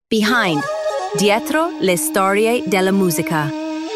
Behind, dietro le storie della musica.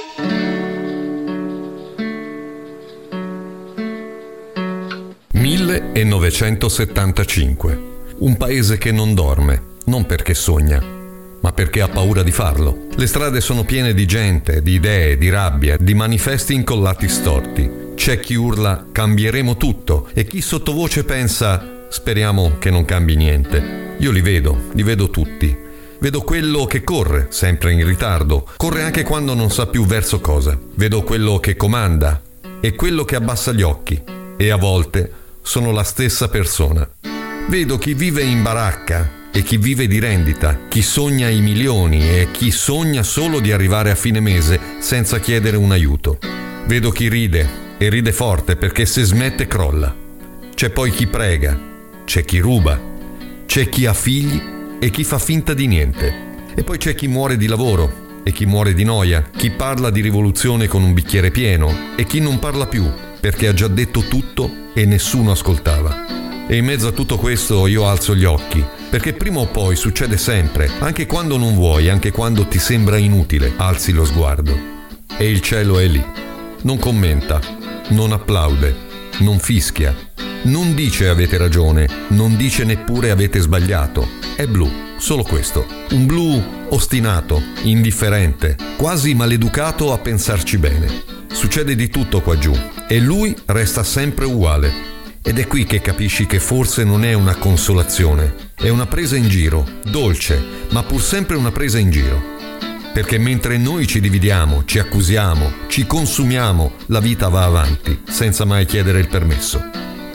«1975. Un paese che non dorme, non perché sogna, ma perché ha paura di farlo. Le strade sono piene di gente, di idee, di rabbia, di manifesti incollati storti. C'è chi urla «cambieremo tutto» e chi sottovoce pensa «speriamo che non cambi niente». Io li vedo tutti. Vedo quello che corre, sempre in ritardo, corre anche quando non sa più verso cosa. Vedo quello che comanda e quello che abbassa gli occhi, e a volte sono la stessa persona. Vedo chi vive in baracca e chi vive di rendita, chi sogna i milioni e chi sogna solo di arrivare a fine mese senza chiedere un aiuto. Vedo chi ride e ride forte perché se smette crolla. C'è poi chi prega, c'è chi ruba, c'è chi ha figli e chi fa finta di niente. E poi c'è chi muore di lavoro e chi muore di noia, chi parla di rivoluzione con un bicchiere pieno e chi non parla più perché ha già detto tutto e nessuno ascoltava. E in mezzo a tutto questo io alzo gli occhi, perché prima o poi succede sempre, anche quando non vuoi, anche quando ti sembra inutile, alzi lo sguardo. E il cielo è lì. Non commenta, non applaude, non fischia, non dice avete ragione, non dice neppure avete sbagliato. È blu, solo questo. Un blu ostinato, indifferente, quasi maleducato a pensarci bene. Succede di tutto qua giù e lui resta sempre uguale. Ed è qui che capisci che forse non è una consolazione, è una presa in giro, dolce, ma pur sempre una presa in giro. Perché mentre noi ci dividiamo, ci accusiamo, ci consumiamo, la vita va avanti, senza mai chiedere il permesso.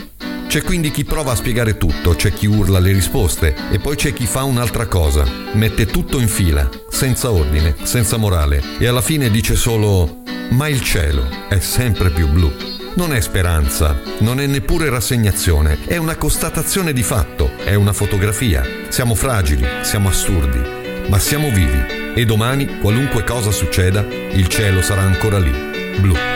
C'è quindi chi prova a spiegare tutto, c'è chi urla le risposte e poi c'è chi fa un'altra cosa, mette tutto in fila, senza ordine, senza morale e alla fine dice solo «ma il cielo è sempre più blu». Non è speranza, non è neppure rassegnazione, è una constatazione di fatto, è una fotografia. Siamo fragili, siamo assurdi, ma siamo vivi e domani, qualunque cosa succeda, il cielo sarà ancora lì, blu.